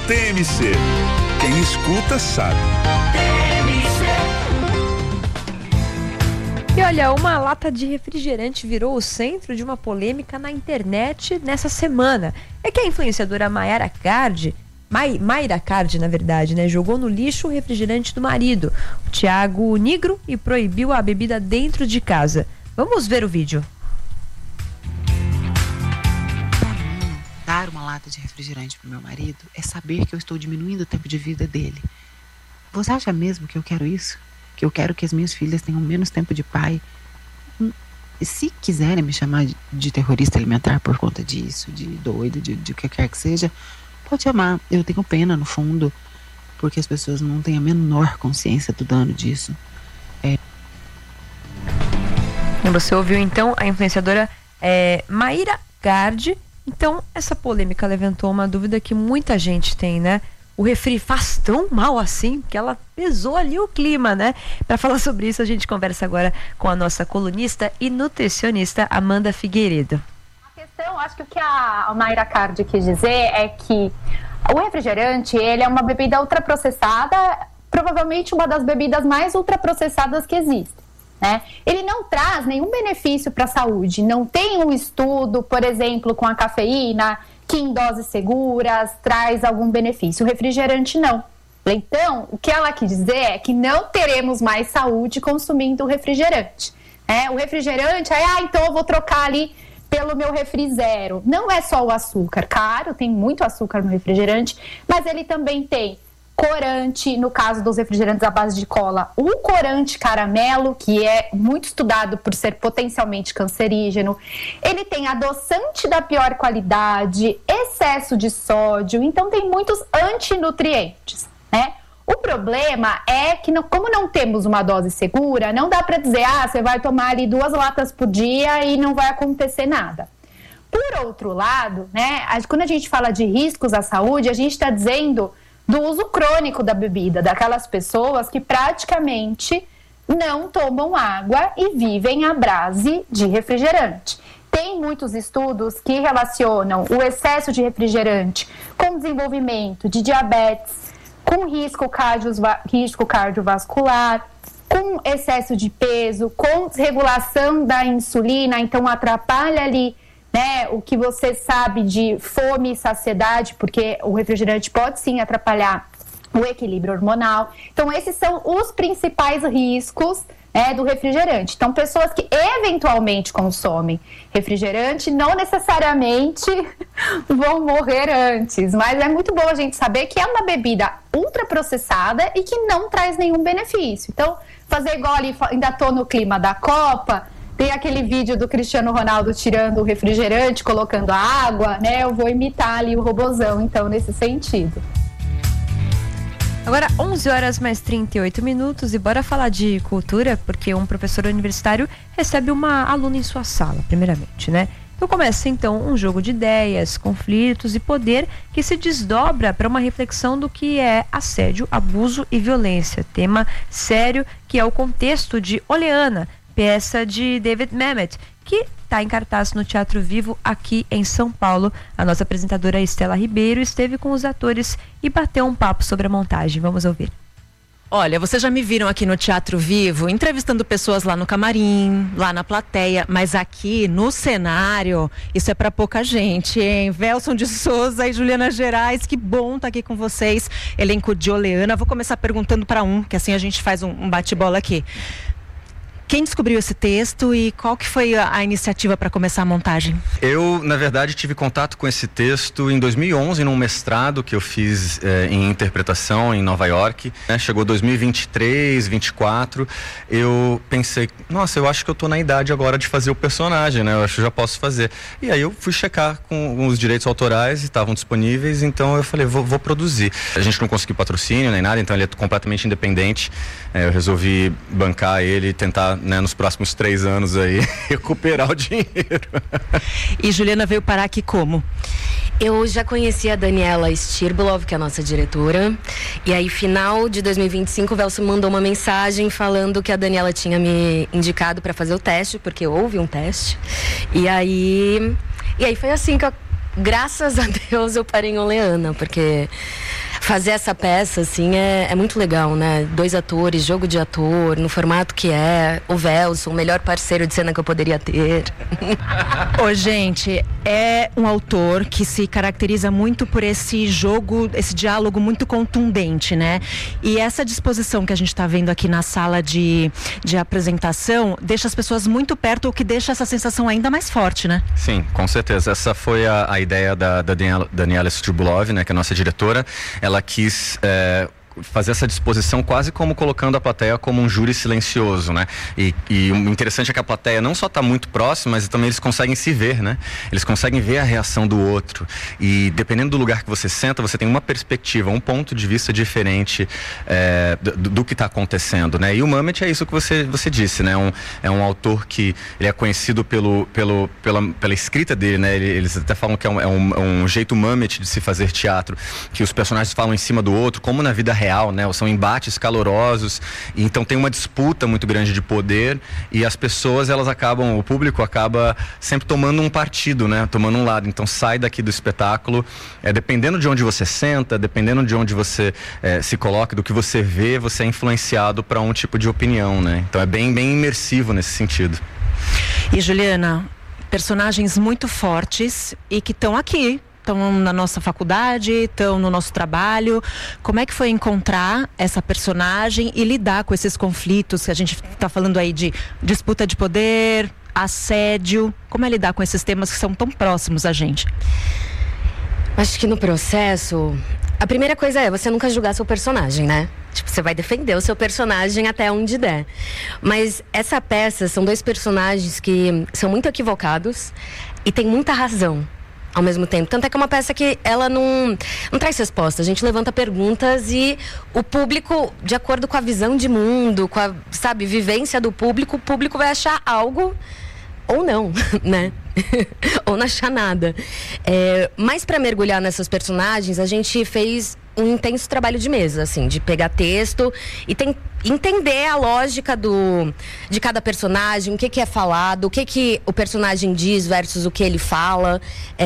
TMC. Quem escuta sabe. E olha, uma lata de refrigerante virou o centro de uma polêmica na internet nessa semana. É que a influenciadora Mayra Card, na verdade, né, jogou no lixo o refrigerante do marido, o Thiago Nigro, e proibiu a bebida dentro de casa. Vamos ver o vídeo. Dar uma lata de refrigerante pro meu marido é saber que eu estou diminuindo o tempo de vida dele. Você acha mesmo que eu quero isso? Que eu quero que as minhas filhas tenham menos tempo de pai? Se quiserem me chamar de terrorista alimentar por conta disso, de doido, de o que quer que seja, pode chamar. Eu tenho pena, no fundo, porque as pessoas não têm a menor consciência do dano disso. Você ouviu, então, a influenciadora Mayra Card. Então, essa polêmica levantou uma dúvida que muita gente tem, né? O refri faz tão mal assim que ela pesou ali o clima, né? Para falar sobre isso, a gente conversa agora com a nossa colunista e nutricionista Amanda Figueiredo. A questão, acho que o que a Mayra Card quis dizer é que o refrigerante, ele é uma bebida ultraprocessada, provavelmente uma das bebidas mais ultraprocessadas que existem, né? Ele não traz nenhum benefício para a saúde, não tem um estudo, por exemplo, com a cafeína, que em doses seguras traz algum benefício. O refrigerante não. Então, o que ela quis dizer é que não teremos mais saúde consumindo o refrigerante. O refrigerante, então eu vou trocar ali pelo meu refri zero. Não é só o açúcar, claro, tem muito açúcar no refrigerante, mas ele também tem corante, no caso dos refrigerantes à base de cola, o corante caramelo, que é muito estudado por ser potencialmente cancerígeno. Ele tem adoçante da pior qualidade, excesso de sódio, então tem muitos antinutrientes, né? O problema é que, como não temos uma dose segura, não dá para dizer, você vai tomar ali 2 latas por dia e não vai acontecer nada. Por outro lado, né, quando a gente fala de riscos à saúde, a gente está dizendo do uso crônico da bebida, daquelas pessoas que praticamente não tomam água e vivem à base de refrigerante. Tem muitos estudos que relacionam o excesso de refrigerante com desenvolvimento de diabetes, com risco cardiovascular, com excesso de peso, com desregulação da insulina, então atrapalha ali, né, o que você sabe de fome e saciedade, porque o refrigerante pode sim atrapalhar o equilíbrio hormonal. Então, esses são os principais riscos, do refrigerante. Então, pessoas que eventualmente consomem refrigerante não necessariamente vão morrer antes, mas é muito bom a gente saber que é uma bebida ultraprocessada e que não traz nenhum benefício. Então, fazer igual ali, ainda tô no clima da Copa. Tem aquele vídeo do Cristiano Ronaldo tirando o refrigerante, colocando a água, né? Eu vou imitar ali o robozão, então, nesse sentido. Agora, 11h mais 38 e bora falar de cultura, porque um professor universitário recebe uma aluna em sua sala, primeiramente, né? Então começa, então, um jogo de ideias, conflitos e poder que se desdobra para uma reflexão do que é assédio, abuso e violência. Tema sério que é o contexto de Oleana, peça de David Mamet, que está em cartaz no Teatro Vivo aqui em São Paulo. A nossa apresentadora Estela Ribeiro esteve com os atores e bateu um papo sobre a montagem. Vamos ouvir. Olha, vocês já me viram aqui no Teatro Vivo, entrevistando pessoas lá no camarim, lá na plateia, mas aqui no cenário, isso é pra pouca gente, hein? Velson de Souza e Juliana Gerais, que bom estar aqui com vocês. Elenco de Oleana. Vou começar perguntando para que assim a gente faz um bate-bola aqui. Quem descobriu esse texto e qual que foi a iniciativa para começar a montagem? Eu, na verdade, tive contato com esse texto em 2011, num mestrado que eu fiz em interpretação em Nova York. Chegou 2023, 2024, eu pensei, nossa, eu acho que eu tô na idade agora de fazer o personagem, né? Eu acho que eu já posso fazer. E aí eu fui checar com os direitos autorais e estavam disponíveis, então eu falei, vou produzir. A gente não conseguiu patrocínio nem nada, então ele é completamente independente. Eu resolvi bancar ele e tentar, nos próximos 3 anos aí, recuperar o dinheiro. E Juliana veio parar aqui como? Eu já conheci a Daniela Stirbolov, que é a nossa diretora, e aí final de 2025 o Velson mandou uma mensagem falando que a Daniela tinha me indicado para fazer o teste, porque houve um teste, e aí foi assim que graças a Deus eu parei em Oleana, porque fazer essa peça, assim, é muito legal, né? 2 atores, jogo de ator, no formato que é, o Velson, o melhor parceiro de cena que eu poderia ter. Ô, gente, é um autor que se caracteriza muito por esse jogo, esse diálogo muito contundente, né? E essa disposição que a gente tá vendo aqui na sala de apresentação deixa as pessoas muito perto, o que deixa essa sensação ainda mais forte, né? Sim, com certeza. Essa foi a ideia da Daniela Stirbulov, né, que é a nossa diretora. Ela quis fazer essa disposição quase como colocando a plateia como um júri silencioso, né? E o interessante é que a plateia não só está muito próxima, mas também eles conseguem se ver, né? Eles conseguem ver a reação do outro. E dependendo do lugar que você senta, você tem uma perspectiva, um ponto de vista diferente do que está acontecendo, né? E o Mamet é isso que você disse, né? É um autor que ele é conhecido pela escrita dele, né? Eles até falam que é um jeito Mamet de se fazer teatro, que os personagens falam em cima do outro, como na vida real, né? São embates calorosos, e então tem uma disputa muito grande de poder, e as pessoas, o público acaba sempre tomando um partido, né? Tomando um lado. Então sai daqui do espetáculo, dependendo de onde você senta, dependendo de onde você se coloca, do que você vê, você é influenciado para um tipo de opinião, né? Então é bem imersivo nesse sentido. E Juliana, personagens muito fortes e que estão aqui, estão na nossa faculdade, estão no nosso trabalho. Como é que foi encontrar essa personagem e lidar com esses conflitos que a gente está falando aí de disputa de poder, assédio? Como é lidar com esses temas que são tão próximos a gente? Acho que no processo, a primeira coisa é você nunca julgar seu personagem, né? Tipo, você vai defender o seu personagem até onde der. Mas essa peça são 2 personagens que são muito equivocados e tem muita razão ao mesmo tempo. Tanto é que é uma peça que ela não traz resposta. A gente levanta perguntas e o público, de acordo com a visão de mundo, com a, vivência do público, o público vai achar algo ou não, né? Ou não achar nada. Mas para mergulhar nessas personagens, a gente fez um intenso trabalho de mesa, assim, de pegar texto e entender a lógica de cada personagem, o que é falado, o que o personagem diz versus o que ele fala.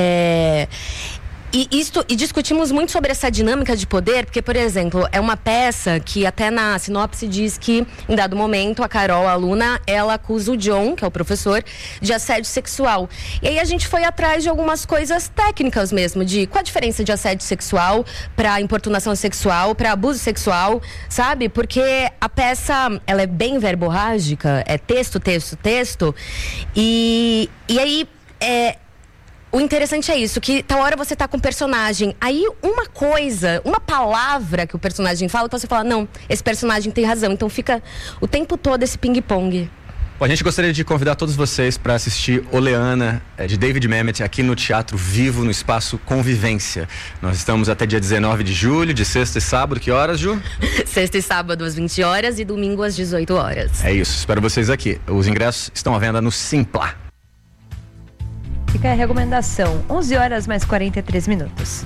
E discutimos muito sobre essa dinâmica de poder, porque, por exemplo, é uma peça que até na sinopse diz que, em dado momento, a Carol, a aluna, ela acusa o John, que é o professor, de assédio sexual. E aí a gente foi atrás de algumas coisas técnicas mesmo, de qual a diferença de assédio sexual para importunação sexual, para abuso sexual, sabe? Porque a peça, ela é bem verborrágica, é texto, texto, texto, e aí o interessante é isso, que tal hora você tá com o personagem, aí uma palavra que o personagem fala, então você fala, não, esse personagem tem razão, então fica o tempo todo esse ping-pong. Bom, a gente gostaria de convidar todos vocês para assistir Oleana, de David Mamet, aqui no Teatro Vivo, no Espaço Convivência. Nós estamos até dia 19 de julho, de sexta e sábado. Que horas, Ju? Sexta e sábado às 20 horas e domingo às 18 horas. É isso, espero vocês aqui. Os ingressos estão à venda no Simpla. Fica a recomendação, 11 horas mais 43 minutos.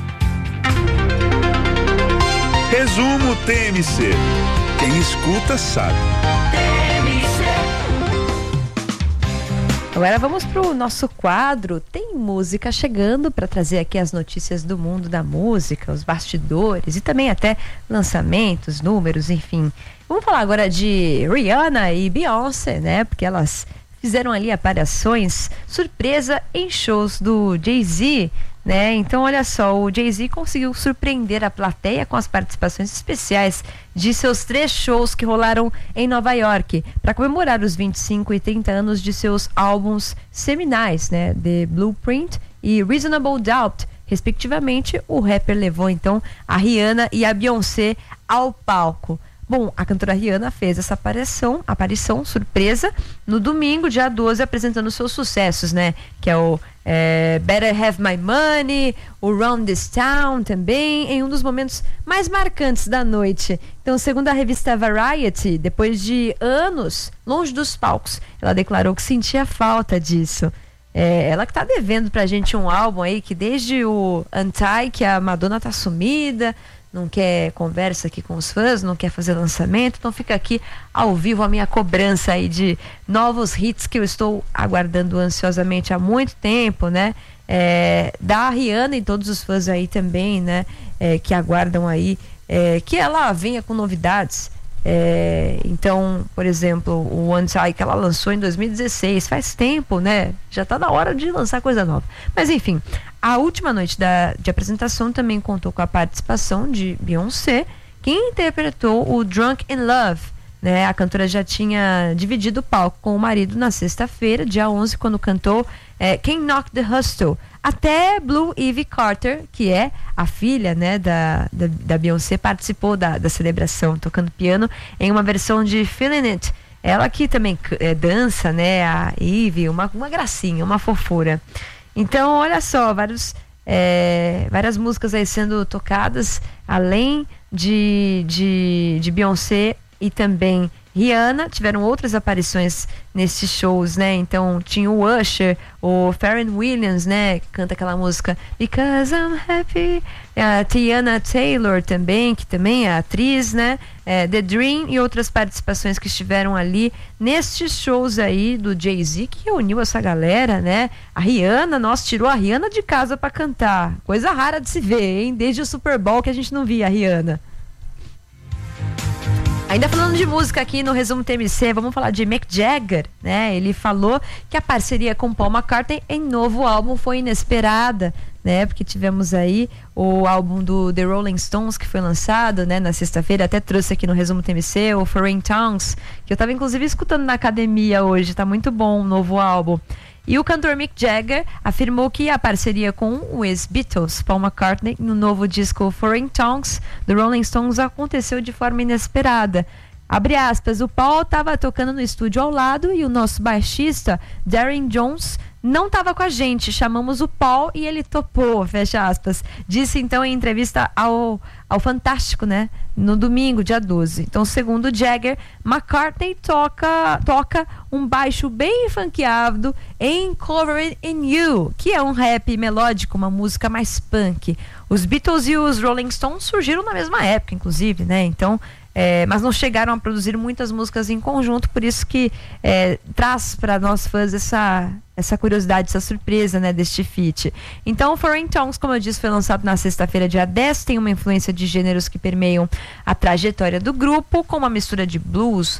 Resumo TMC. Quem escuta sabe. Agora vamos para o nosso quadro Tem Música chegando, para trazer aqui as notícias do mundo da música, os bastidores e também até lançamentos, números, enfim. Vamos falar agora de Rihanna e Beyoncé, né? Porque elas fizeram ali aparições surpresa em shows do Jay-Z, né? Então, olha só, o Jay-Z conseguiu surpreender a plateia com as participações especiais de seus 3 shows que rolaram em Nova York para comemorar os 25 e 30 anos de seus álbuns seminais, né? The Blueprint e Reasonable Doubt, respectivamente. O rapper levou então a Rihanna e a Beyoncé ao palco. Bom, a cantora Rihanna fez essa aparição surpresa no domingo, dia 12, apresentando seus sucessos, né? Que é o Better Have My Money, o Run This Town também, em um dos momentos mais marcantes da noite. Então, segundo a revista Variety, depois de anos longe dos palcos, ela declarou que sentia falta disso. Ela que tá devendo pra gente um álbum aí que desde o Untie, que a Madonna tá sumida, não quer conversa aqui com os fãs, não quer fazer lançamento, então fica aqui ao vivo a minha cobrança aí de novos hits que eu estou aguardando ansiosamente há muito tempo, né? da Rihanna e todos os fãs aí também, né? Que aguardam aí que ela venha com novidades. Então, por exemplo, o One Time que ela lançou em 2016, faz tempo, né? Já tá na hora de lançar coisa nova. Mas enfim, a última noite de apresentação também contou com a participação de Beyoncé, quem interpretou o Drunk in Love, né? A cantora já tinha dividido o palco com o marido na sexta-feira, dia 11, quando cantou Can't Knock the Hustle. Até Blue Ivy Carter, que é a filha, né, da Beyoncé, participou da celebração, tocando piano em uma versão de Feeling It. Ela que também dança, né, a Ivy, uma gracinha, uma fofura. Então, olha só, várias músicas aí sendo tocadas, além de Beyoncé e também Rihanna, tiveram outras aparições nesses shows, né? Então tinha o Usher, o Pharrell Williams, né? Que canta aquela música Because I'm Happy. A Tiana Taylor também, que também é atriz, né? The Dream e outras participações que estiveram ali nestes shows aí do Jay-Z, que reuniu essa galera, né? A Rihanna, tirou a Rihanna de casa pra cantar. Coisa rara de se ver, hein? Desde o Super Bowl que a gente não via a Rihanna. Ainda falando de música aqui no Resumo TMC, vamos falar de Mick Jagger, né? Ele falou que a parceria com Paul McCartney em novo álbum foi inesperada, né? Porque tivemos aí o álbum do The Rolling Stones, que foi lançado, né, na sexta-feira, até trouxe aqui no Resumo TMC, o Foreign Tongues, que eu tava inclusive escutando na academia hoje, tá muito bom o novo álbum. E o cantor Mick Jagger afirmou que a parceria com o ex-Beatles, Paul McCartney, no novo disco Foreign Tongues, do Rolling Stones, aconteceu de forma inesperada. Abre aspas, o Paul estava tocando no estúdio ao lado e o nosso baixista, Darren Jones, não estava com a gente. Chamamos o Paul e ele topou, fecha aspas. Disse então em entrevista ao Fantástico, né? No domingo, dia 12. Então, segundo Jagger, McCartney toca um baixo bem funkeado em Covered in You, que é um rap melódico, uma música mais punk. Os Beatles e os Rolling Stones surgiram na mesma época, inclusive, né? Então, mas não chegaram a produzir muitas músicas em conjunto, por isso que traz para nós fãs essa curiosidade, essa surpresa, né, deste feat. Então, o Foreign Tongues, como eu disse, foi lançado na sexta-feira, dia 10, tem uma influência de gêneros que permeiam a trajetória do grupo, com uma mistura de blues,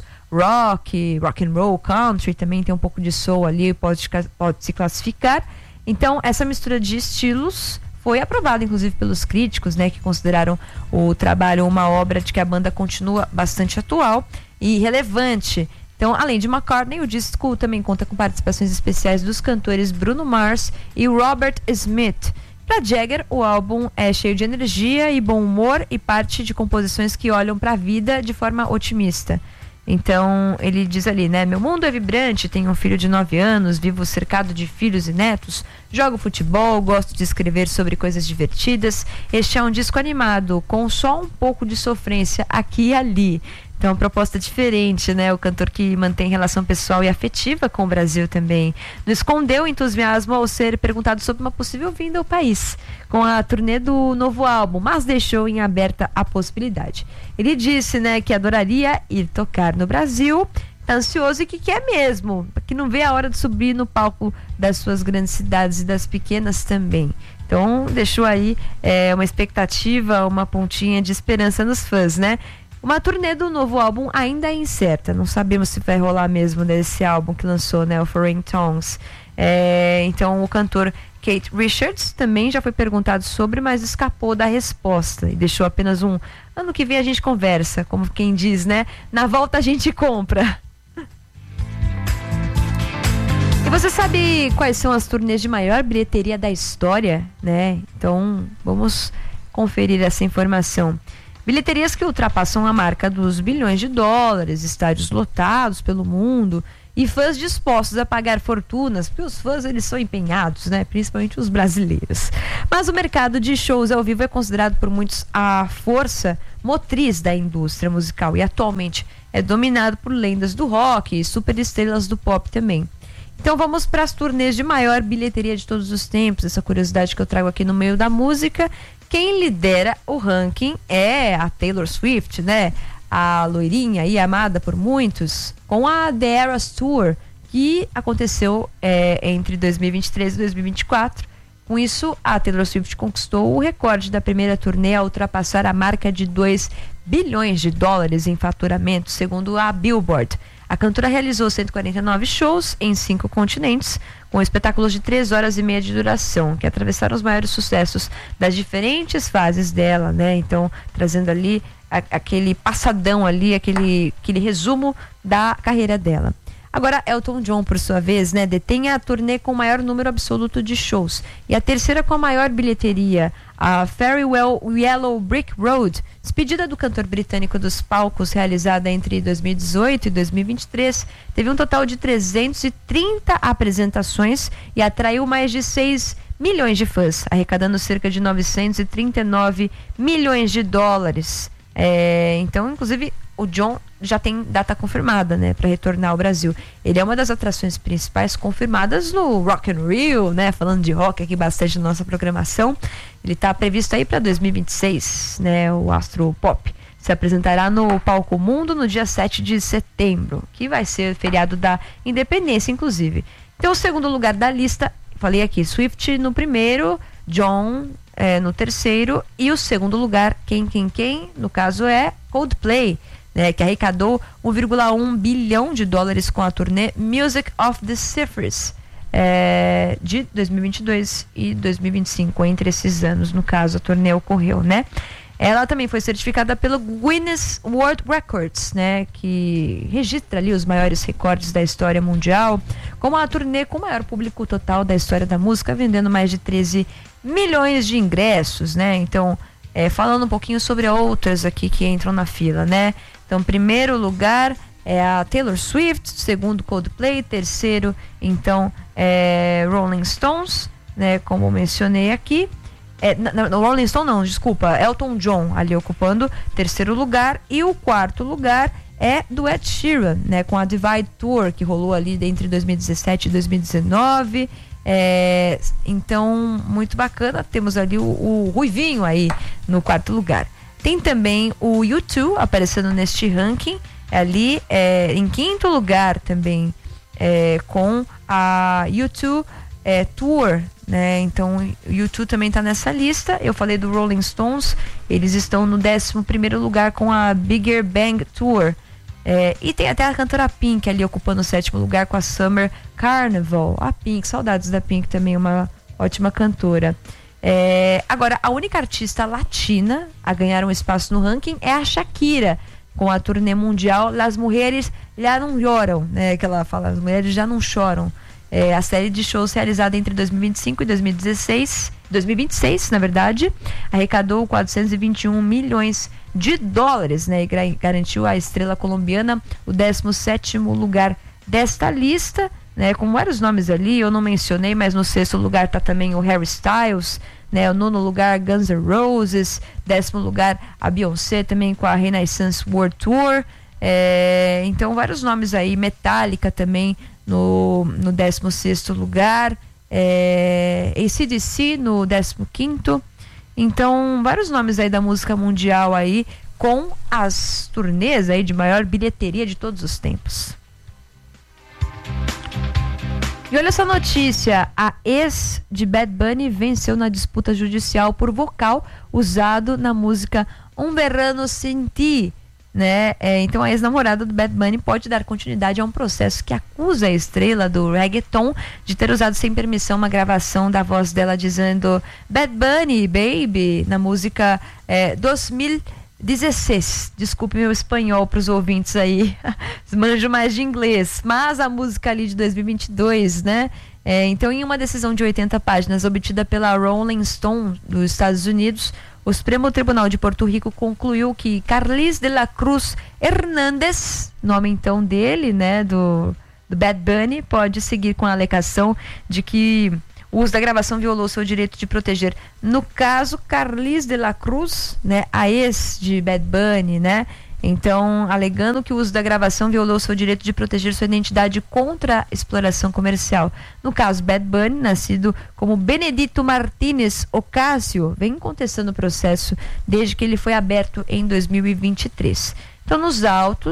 rock and roll, country, também tem um pouco de soul ali, pode se classificar. Então, essa mistura de estilos foi aprovado, inclusive, pelos críticos, né, que consideraram o trabalho uma obra de que a banda continua bastante atual e relevante. Então, além de McCartney, o disco também conta com participações especiais dos cantores Bruno Mars e Robert Smith. Para Jagger, o álbum é cheio de energia e bom humor e parte de composições que olham para a vida de forma otimista. Então, ele diz ali, né? Meu mundo é vibrante, tenho um filho de 9 anos, vivo cercado de filhos e netos, jogo futebol, gosto de escrever sobre coisas divertidas. Este é um disco animado, com só um pouco de sofrência aqui e ali. Então, uma proposta diferente, né? O cantor que mantém relação pessoal e afetiva com o Brasil também. Não escondeu o entusiasmo ao ser perguntado sobre uma possível vinda ao país, com a turnê do novo álbum, mas deixou em aberta a possibilidade. Ele disse, né, que adoraria ir tocar no Brasil, tá ansioso e que quer mesmo, que não vê a hora de subir no palco das suas grandes cidades e das pequenas também. Então, deixou aí uma expectativa, uma pontinha de esperança nos fãs, né? Uma turnê do novo álbum ainda é incerta, não sabemos se vai rolar mesmo desse álbum que lançou, né, o Foreign Tongues. Então o cantor Keith Richards também já foi perguntado sobre, mas escapou da resposta e deixou apenas um ano que vem a gente conversa, como quem diz, né, na volta a gente compra. E você sabe quais são as turnês de maior bilheteria da história, né? Então vamos conferir essa informação. Bilheterias que ultrapassam a marca dos bilhões de dólares, estádios lotados pelo mundo e fãs dispostos a pagar fortunas, porque os fãs eles são empenhados, né? Principalmente os brasileiros. Mas o mercado de shows ao vivo é considerado por muitos a força motriz da indústria musical e atualmente é dominado por lendas do rock e superestrelas do pop também. Então vamos para as turnês de maior bilheteria de todos os tempos, essa curiosidade que eu trago aqui no meio da música. Quem lidera o ranking é a Taylor Swift, né? A loirinha aí, amada por muitos, com a The Eras Tour, que aconteceu entre 2023 e 2024. Com isso, a Taylor Swift conquistou o recorde da primeira turnê a ultrapassar a marca de 2 bilhões de dólares em faturamento, segundo a Billboard. A cantora realizou 149 shows em 5 continentes, com espetáculos de 3 horas e meia de duração, que atravessaram os maiores sucessos das diferentes fases dela, né? Então, trazendo ali aquele passadão ali, aquele resumo da carreira dela. Agora, Elton John, por sua vez, né, detém a turnê com o maior número absoluto de shows e a terceira com a maior bilheteria, a Farewell Yellow Brick Road, despedida do cantor britânico dos palcos, realizada entre 2018 e 2023, teve um total de 330 apresentações e atraiu mais de 6 milhões de fãs, arrecadando cerca de 939 milhões de dólares. Então, inclusive, o John já tem data confirmada, né, para retornar ao Brasil. Ele é uma das atrações principais confirmadas no Rock in Rio, né, falando de rock aqui bastante na nossa programação. Ele está previsto aí para 2026, né, o astro pop se apresentará no Palco Mundo no dia 7 de setembro, que vai ser feriado da Independência, inclusive. Então, o segundo lugar da lista, falei aqui, Swift no primeiro, John no terceiro, e o segundo lugar, quem? No caso é Coldplay, né, que arrecadou 1,1 bilhão de dólares com a turnê Music of the Spheres de 2022 e 2025, entre esses anos, no caso, a turnê ocorreu, né? Ela também foi certificada pelo Guinness World Records, né, que registra ali os maiores recordes da história mundial, como a turnê com o maior público total da história da música, vendendo mais de 13 milhões de ingressos, né? Então, falando um pouquinho sobre outras aqui que entram na fila, né? Então, primeiro lugar é a Taylor Swift, segundo Coldplay, terceiro, então, Rolling Stones, né, como mencionei aqui. Rolling Stone não, desculpa, Elton John ali ocupando terceiro lugar, e o quarto lugar é do Ed Sheeran, né, com a Divide Tour, que rolou ali entre 2017 e 2019. Então, muito bacana, temos ali o Ruivinho aí no quarto lugar. Tem também o U2 aparecendo neste ranking, ali em quinto lugar também, com a U2 Tour, né? Então o U2 também está nessa lista. Eu falei do Rolling Stones, eles estão no 11º lugar com a Bigger Bang Tour. E tem até a cantora Pink ali ocupando o 7º lugar com a Summer Carnival. A Pink, saudades da Pink, também uma ótima cantora. Agora, a única artista latina a ganhar um espaço no ranking é a Shakira, com a turnê mundial Las Mujeres Já Não Choram, né? Que ela fala, as mulheres já não choram. A série de shows realizada entre 2025 e 2026, na verdade, arrecadou 421 milhões de dólares, né, e garantiu à estrela colombiana o 17º lugar desta lista, né, com vários nomes ali, eu não mencionei, mas no 6º lugar está também o Harry Styles, né, o 9º lugar Guns N' Roses, 10º lugar a Beyoncé também com a Renaissance World Tour, então vários nomes aí, Metallica também no 16º lugar, AC/DC no 15º. Então, vários nomes aí da música mundial aí, com as turnês aí de maior bilheteria de todos os tempos. E olha essa notícia, a ex de Bad Bunny venceu na disputa judicial por vocal usado na música Um Verano Sin Ti, né? Então a ex-namorada do Bad Bunny pode dar continuidade a um processo que acusa a estrela do reggaeton de ter usado sem permissão uma gravação da voz dela dizendo Bad Bunny, baby, na música 2016. Desculpe meu espanhol para os ouvintes aí, manjo mais de inglês, mas a música ali de 2022, né? Então, em uma decisão de 80 páginas obtida pela Rolling Stone dos Estados Unidos, o Supremo Tribunal de Porto Rico concluiu que Carlis de la Cruz Hernández, nome então dele, né, do Bad Bunny, pode seguir com a alegação de que o uso da gravação violou seu direito de proteger. No caso, Carlis de la Cruz, né, a ex de Bad Bunny, né, então, alegando que o uso da gravação violou seu direito de proteger sua identidade contra a exploração comercial. No caso, Bad Bunny, nascido como Benedito Martínez Ocasio, vem contestando o processo desde que ele foi aberto em 2023. Então, nos autos,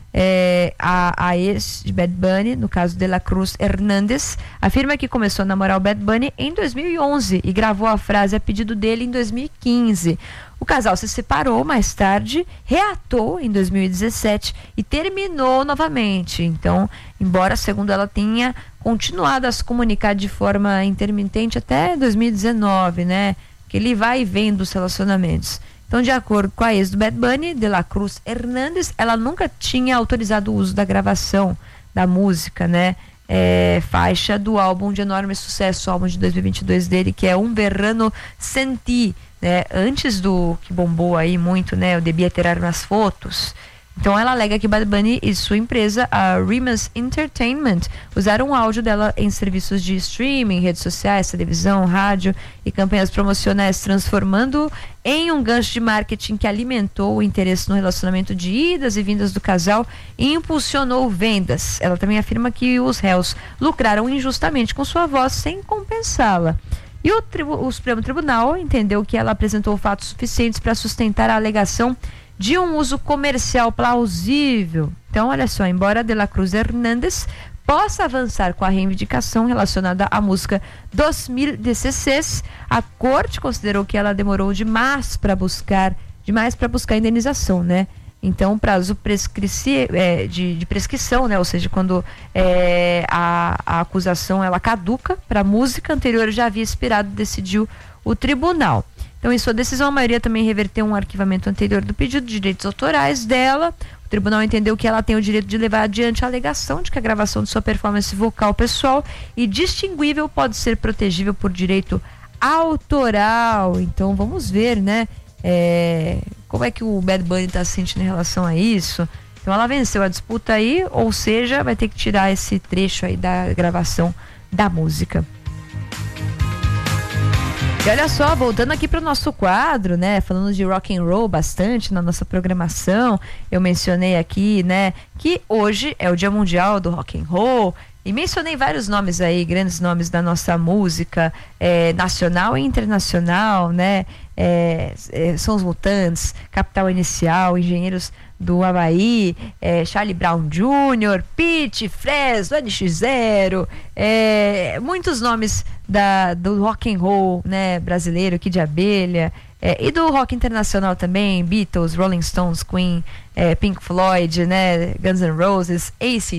A ex de Bad Bunny, no caso de La Cruz Hernandez, afirma que começou a namorar o Bad Bunny em 2011 e gravou a frase a pedido dele em 2015. O casal se separou mais tarde, reatou em 2017 e terminou novamente. Então, embora, segundo ela, tenha continuado a se comunicar de forma intermitente até 2019, né? Que ele vai e vem dos relacionamentos. Então, de acordo com a ex do Bad Bunny, de La Cruz Hernandez, ela nunca tinha autorizado o uso da gravação da música, né? Faixa do álbum de enorme sucesso, o álbum de 2022 dele, que é Um Verano Senti, né? Antes do que bombou aí muito, né? Eu devia tirar umas fotos. Então ela alega que Bad Bunny e sua empresa, a Rimas Entertainment, usaram o áudio dela em serviços de streaming, redes sociais, televisão, rádio e campanhas promocionais, transformando em um gancho de marketing que alimentou o interesse no relacionamento de idas e vindas do casal e impulsionou vendas. Ela também afirma que os réus lucraram injustamente com sua voz sem compensá-la. E o Supremo Tribunal entendeu que ela apresentou fatos suficientes para sustentar a alegação de um uso comercial plausível. Então, olha só, embora De La Cruz Hernandez possa avançar com a reivindicação relacionada à música 2016, a corte considerou que ela demorou demais para buscar indenização, né? Então, o prazo de prescrição, né? Ou seja, quando a acusação ela caduca para a música anterior já havia expirado, decidiu o tribunal. Então, em sua decisão, a maioria também reverteu um arquivamento anterior do pedido de direitos autorais dela. O tribunal entendeu que ela tem o direito de levar adiante a alegação de que a gravação de sua performance vocal pessoal e distinguível pode ser protegível por direito autoral. Então, vamos ver, né? Como é que o Bad Bunny está se sentindo em relação a isso. Então, ela venceu a disputa aí, ou seja, vai ter que tirar esse trecho aí da gravação da música. E olha só, voltando aqui para o nosso quadro, né, falando de rock and roll bastante na nossa programação, eu mencionei aqui, né, que hoje é o Dia Mundial do Rock and Roll e mencionei vários nomes aí, grandes nomes da nossa música nacional e internacional, né, são os Mutantes, Capital Inicial, Engenheiros do Havaí, Charlie Brown Jr., Pitty, Fresno, NX0, muitos nomes do rock and roll, né, brasileiro, Kid de Abelha, e do rock internacional também, Beatles, Rolling Stones, Queen, Pink Floyd, né, Guns N' Roses,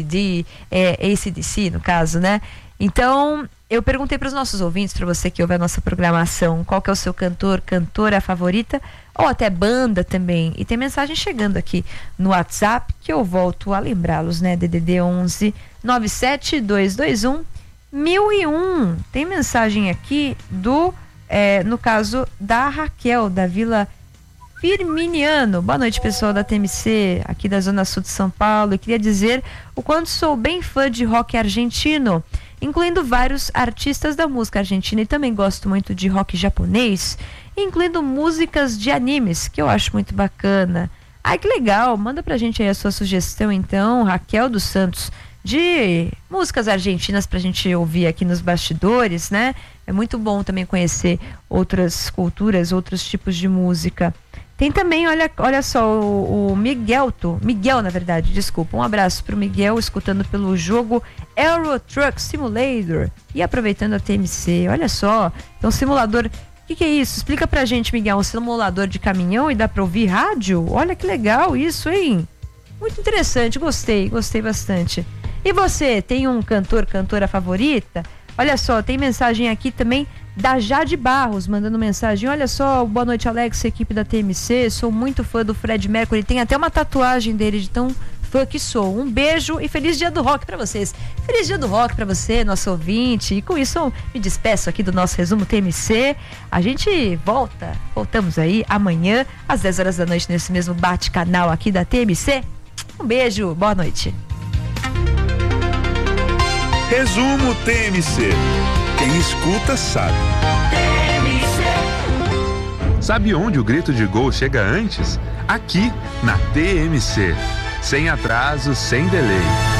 AC/DC no caso, né? Então, eu perguntei para os nossos ouvintes, para você que ouve a nossa programação, qual que é o seu cantor, cantora favorita, ou até banda também. E tem mensagem chegando aqui no WhatsApp, que eu volto a lembrá-los, né? DDD 11 97221 1001. Tem mensagem aqui no caso da Raquel, da Vila Firminiano. Boa noite, pessoal da TMC, aqui da Zona Sul de São Paulo. Eu queria dizer o quanto sou bem fã de rock argentino, incluindo vários artistas da música argentina, e também gosto muito de rock japonês, incluindo músicas de animes, que eu acho muito bacana. Ai, que legal, manda pra gente aí a sua sugestão então, Raquel dos Santos, de músicas argentinas pra gente ouvir aqui nos bastidores, né? É muito bom também conhecer outras culturas, outros tipos de música. Tem também, olha só, o Miguel, na verdade, desculpa. Um abraço pro Miguel, escutando pelo jogo Euro Truck Simulator e aproveitando a TMC. Olha só, então simulador, o que é isso? Explica pra gente, Miguel, um simulador de caminhão e dá pra ouvir rádio? Olha que legal isso, hein? Muito interessante, gostei bastante. E você, tem um cantor, cantora favorita? Olha só, tem mensagem aqui também da Jade Barros, mandando mensagem. Olha só, boa noite, Alex, equipe da TMC. Sou muito fã do Fred Mercury. Tem até uma tatuagem dele, de tão fã que sou. Um beijo e feliz dia do rock pra vocês. Feliz dia do rock pra você, nosso ouvinte. E com isso eu me despeço aqui do nosso resumo TMC. A gente voltamos aí amanhã às 10 horas da noite nesse mesmo bate-canal aqui da TMC. Um beijo, boa noite. Resumo TMC. Quem escuta sabe. Sabe onde o grito de gol chega antes? Aqui, na TMC. Sem atraso, sem delay.